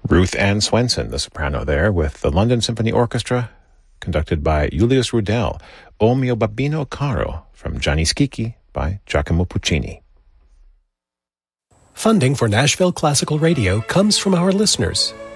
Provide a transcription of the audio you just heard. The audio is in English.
Ruth Ann Swenson, the soprano there, with the London Symphony Orchestra, conducted by Julius Rudel, O mio babbino caro, from Gianni Schicchi by Giacomo Puccini. Funding for Nashville Classical Radio comes from our listeners.